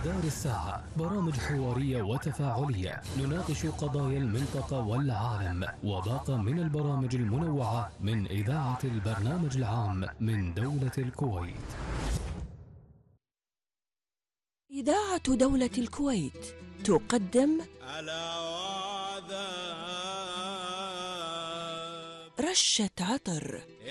مدار الساعة برامج حوارية وتفاعلية نناقش قضايا المنطقة والعالم، وباقة من البرامج المنوعة من إذاعة البرنامج العام من دولة الكويت. إذاعة دولة الكويت تقدم رشة عطر.